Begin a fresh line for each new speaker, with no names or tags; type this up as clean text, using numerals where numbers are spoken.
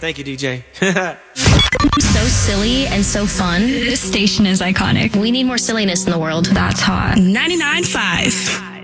Thank you, DJ.
So silly and so fun.
This station is iconic.
We need more silliness in the world.
That's hot.
99.5.